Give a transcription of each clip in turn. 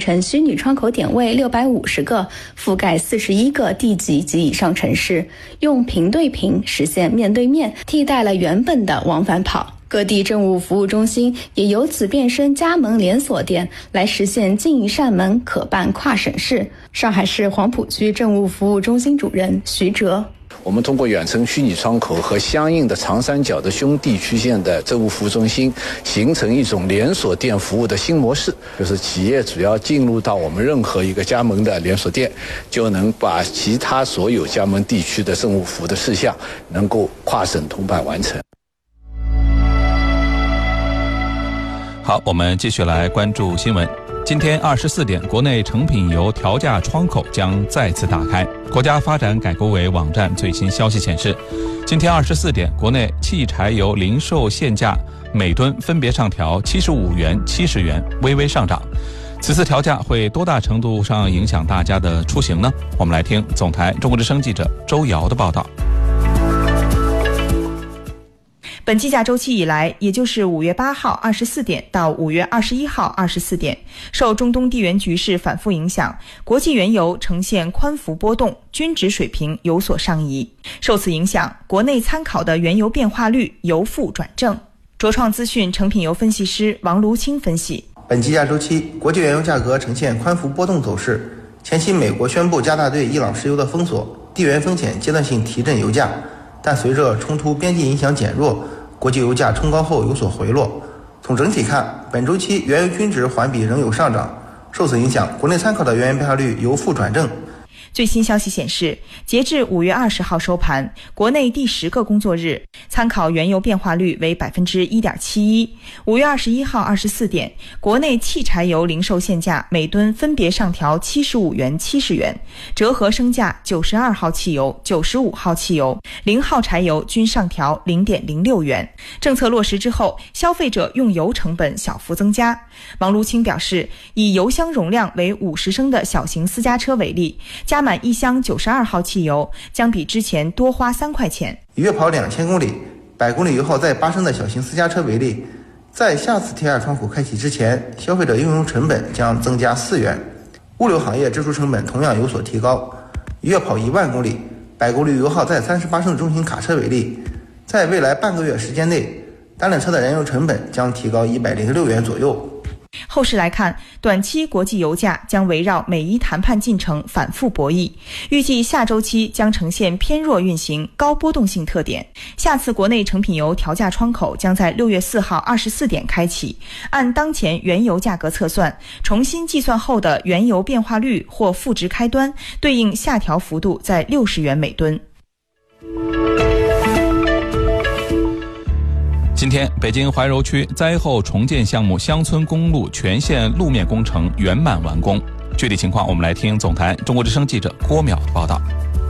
成虚拟窗口点位650个，覆盖41个地级及以上城市，用屏对屏实现面对面，替代了原本的往返跑。各地政务服务中心也由此变身加盟连锁店，来实现近一扇门可办跨省市。上海市黄浦区政务服务中心主任徐哲， 我们通过远程虚拟窗口和相应的长三角的兄弟区县的政务服务中心，形成一种连锁店服务的新模式，就是企业只要进入到我们任何一个加盟的连锁店，就能把其他所有加盟地区的政务服务的事项能够跨省通办完成。 好，我们继续来关注新闻。今天24点，国内成品油调价窗口将再次打开。国家发展改革委网站最新消息显示，今天24点，国内汽柴油零售限价每吨分别上调75元、70元，微微上涨。此次调价会多大程度上影响大家的出行呢？我们来听总台中国之声记者周瑶的报道。 本计价周期以来，也就是5月8号24点到5月21号24点，受中东地缘局势反复影响，国际原油呈现宽幅波动，均值水平有所上移。受此影响，国内参考的原油变化率由负转正。卓创资讯成品油分析师王卢清分析， 本计价周期，国际原油价格呈现宽幅波动走势。前期美国宣布加大对伊朗石油的封锁，地缘风险阶段性提振油价，但随着冲突边际影响减弱，国际油价冲高后有所回落。从整体看，本周期原油均值环比仍有上涨，受此影响，国内参考的原油变化率由负转正。 最新消息显示，截至5月20号收盘，国内第10个工作日参考原油变化率为 1.71%。5月21号24点，国内汽柴油零售限价每吨分别上调75元、70元，折合升价92号汽油、95号汽油、0号柴油均上调 0.06元。政策落实之后，消费者用油成本小幅增加。王卢清表示，以油箱容量为50升的小型私家车为例，加满一箱92号汽油将比之前多花3块钱。 以月跑2000公里，100公里油耗在8升的小型私家车为例，在下次贴价窗口开启之前，消费者用油成本将增加4元。物流行业支出成本同样有所提高。以月跑1万公里，100公里油耗在38升的中型卡车为例，在未来半个月时间内，单辆车的燃油成本将提高106元左右。 后市来看，短期国际油价将围绕美伊谈判进程反复博弈，预计下周期将呈现偏弱运行、高波动性特点。下次国内成品油调价窗口将在6月4号24点开启，按当前原油价格测算，重新计算后的原油变化率或负值开端，对应下调幅度在60元每吨。 今天，北京怀柔区灾后重建项目乡村公路全线路面工程圆满完工。具体情况，我们来听总台中国之声记者郭淼的报道。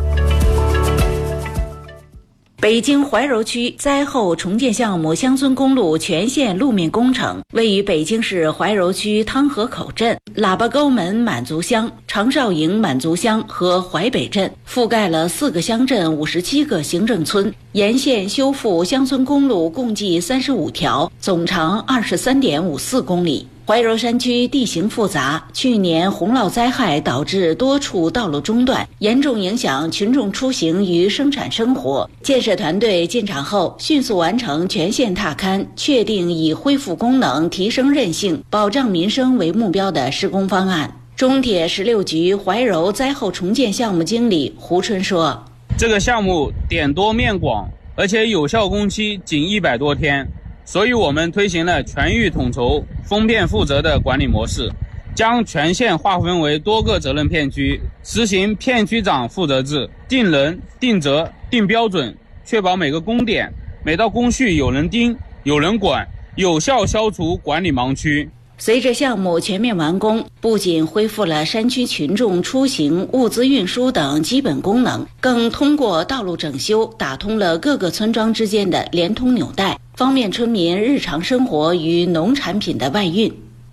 北京怀柔区灾后重建项目乡村公路全线路面工程位于北京市怀柔区汤河口镇、喇叭沟门满族乡、长少营满族乡和淮北镇，覆盖了4个乡镇57个行政村。沿线修复乡村公路共计35条，总长23.54公里。怀柔山区地形复杂，去年洪涝灾害导致多处道路中断，严重影响群众出行与生产生活。建设团队进场后，迅速完成全线踏勘，确定以恢复功能、提升韧性、保障民生为目标的施工方案。中铁16局怀柔灾后重建项目经理胡春说：“ 这个项目点多面广，而且有效工期仅100多天。”所以我们推行了全域统筹、分片负责的管理模式，将全线划分为多个责任片区，实行片区长负责制，定人、定责、定标准，确保每个工点、每道工序有人盯、有人管，有效消除管理盲区。 随着项目全面完工，不仅恢复了山区群众出行、物资运输等基本功能，更通过道路整修打通了各个村庄之间的连通纽带，方便村民日常生活与农产品的外运。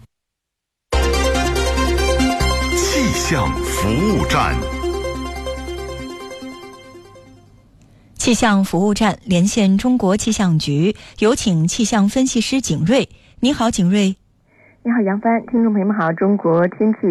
气象服务站， 气象服务站连线中国气象局，有请气象分析师景瑞。你好，景瑞。 你好，杨帆，听众朋友们好，中国天气